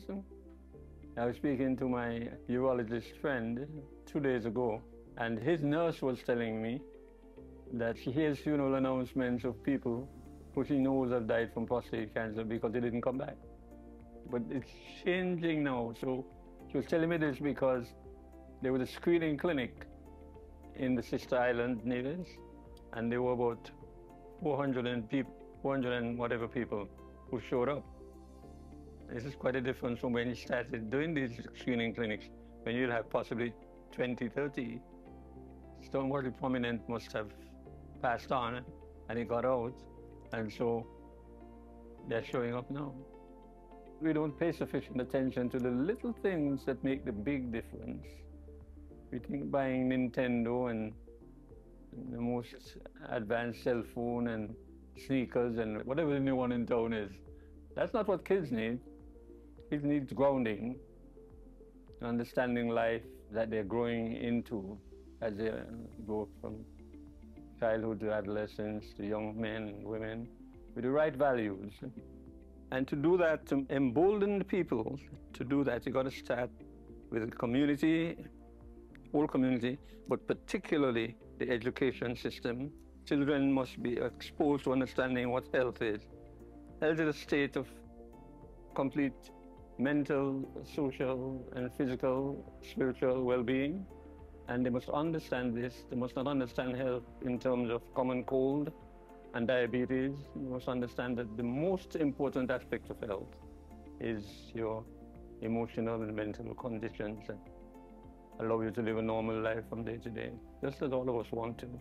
I was speaking to my urologist friend 2 days ago, and his nurse was telling me that she hears funeral announcements of people who she knows have died from prostate cancer because they didn't come back. But it's changing now. So she was telling me this because there was a screening clinic in the sister island, Nevis, and there were about 400 and whatever people who showed up. This is quite a difference from when you started doing these screening clinics, when you'd have possibly 20, 30. Stonewall Prominent must have passed on and it got out, and so they're showing up now. We don't pay sufficient attention to the little things that make the big difference. We think buying Nintendo and the most advanced cell phone and sneakers and whatever the new one in town is, that's not what kids need. Kids need grounding, understanding life that they're growing into as they go from childhood to adolescence to young men and women with the right values. And to do that, to embolden the people to do that, you got to start with the community, whole community, but particularly the education system. Children must be exposed to understanding what health is. Health is a state of complete mental, social, and physical, spiritual well-being. And they must understand this. They must not understand health in terms of common cold and diabetes. You must understand that the most important aspect of health is your emotional and mental conditions that allow you to live a normal life from day to day, just as all of us want to.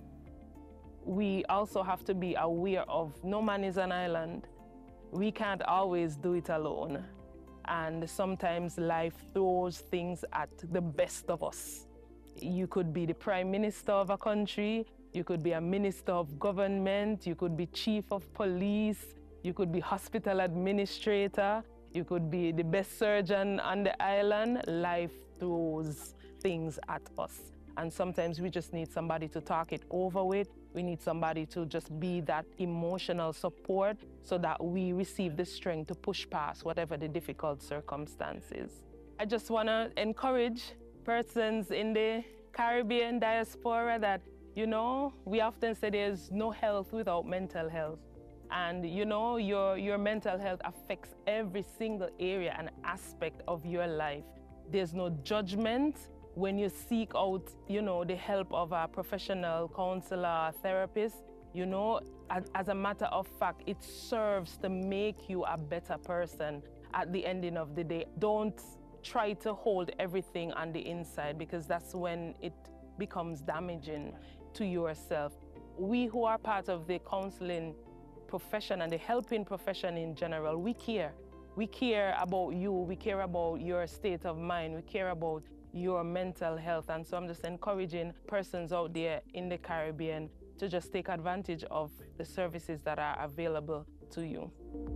We also have to be aware of no man is an island. We can't always do it alone. And sometimes life throws things at the best of us. You could be the prime minister of a country, you could be a minister of government, you could be chief of police, you could be hospital administrator, you could be the best surgeon on the island. Life throws things at us. And sometimes we just need somebody to talk it over with. We need somebody to just be that emotional support so that we receive the strength to push past whatever the difficult circumstances. I just want to encourage persons in the Caribbean diaspora that, we often say there's no health without mental health. And your mental health affects every single area and aspect of your life. There's no judgment when you seek out, the help of a professional counselor, therapist. As a matter of fact, it serves to make you a better person at the ending of the day. Don't try to hold everything on the inside, because that's when it becomes damaging to yourself. We who are part of the counseling profession and the helping profession in general, we care. We care about you, we care about your state of mind, we care about your mental health. And so I'm just encouraging persons out there in the Caribbean to just take advantage of the services that are available to you.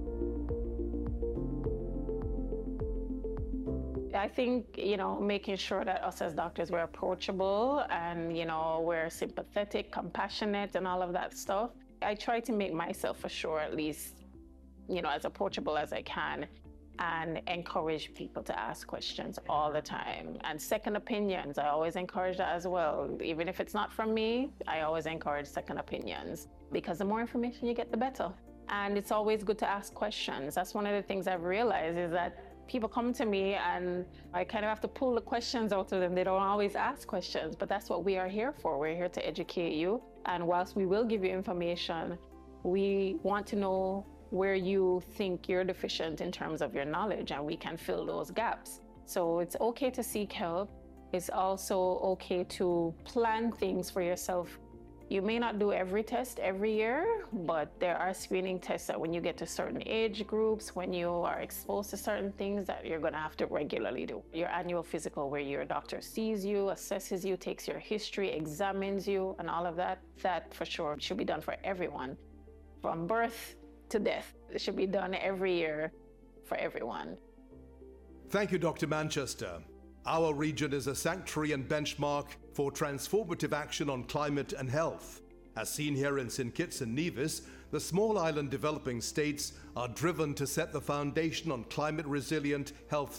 I think, making sure that us as doctors, we're approachable and, we're sympathetic, compassionate, and all of that stuff. I try to make myself, for sure, at least, as approachable as I can, and encourage people to ask questions all the time. And second opinions, I always encourage that as well. Even if it's not from me, I always encourage second opinions, because the more information you get, the better. And it's always good to ask questions. That's one of the things I've realized, is that people come to me and I kind of have to pull the questions out of them. They don't always ask questions, but that's what we are here for. We're here to educate you. And whilst we will give you information, we want to know where you think you're deficient in terms of your knowledge, and we can fill those gaps. So it's okay to seek help. It's also okay to plan things for yourself. You may not do every test every year, but there are screening tests that when you get to certain age groups, when you are exposed to certain things, that you're gonna have to regularly do. Your annual physical, where your doctor sees you, assesses you, takes your history, examines you, and all of that, that for sure should be done for everyone. From birth to death. It should be done every year for everyone. Thank you, Dr. Manchester. Our region is a sanctuary and benchmark for transformative action on climate and health. As seen here in St. Kitts and Nevis, the small island developing states are driven to set the foundation on climate-resilient health